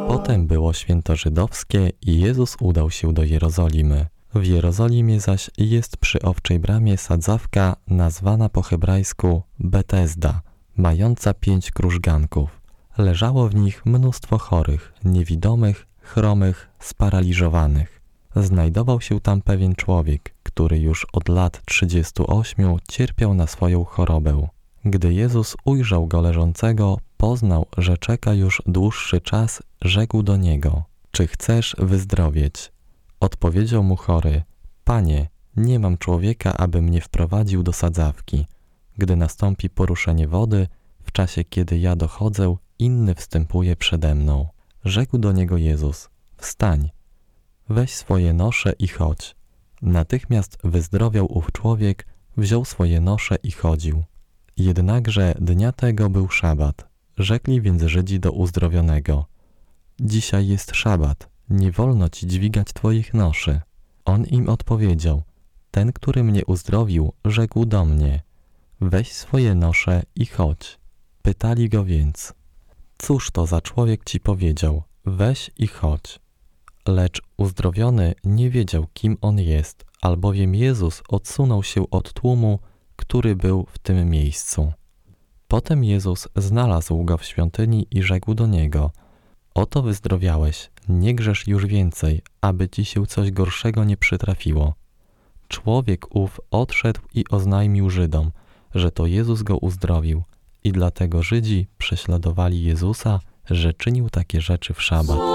Potem było święto żydowskie i Jezus udał się do Jerozolimy. W Jerozolimie zaś jest przy Owczej Bramie sadzawka nazwana po hebrajsku Betesda, mająca 5 krużganków. Leżało w nich mnóstwo chorych, niewidomych, chromych, sparaliżowanych. Znajdował się tam pewien człowiek, który już od lat 38 cierpiał na swoją chorobę. Gdy Jezus ujrzał go leżącego, poznał, że czeka już dłuższy czas, rzekł do niego: czy chcesz wyzdrowieć? Odpowiedział mu chory: Panie, nie mam człowieka, aby mnie wprowadził do sadzawki. Gdy nastąpi poruszenie wody, w czasie kiedy ja dochodzę, inny wstępuje przede mną. Rzekł do niego Jezus: wstań, weź swoje nosze i chodź. Natychmiast wyzdrowiał ów człowiek, wziął swoje nosze i chodził. Jednakże dnia tego był szabat. Rzekli więc Żydzi do uzdrowionego: dzisiaj jest szabat, nie wolno ci dźwigać twoich noszy. On im odpowiedział: ten, który mnie uzdrowił, rzekł do mnie: weź swoje nosze i chodź. Pytali go więc: cóż to za człowiek ci powiedział: weź i chodź? Lecz uzdrowiony nie wiedział, kim on jest, albowiem Jezus odsunął się od tłumu, który był w tym miejscu. Potem Jezus znalazł go w świątyni i rzekł do niego: oto wyzdrowiałeś, nie grzesz już więcej, aby ci się coś gorszego nie przytrafiło. Człowiek ów odszedł i oznajmił Żydom, że to Jezus go uzdrowił, i dlatego Żydzi prześladowali Jezusa, że czynił takie rzeczy w szabat.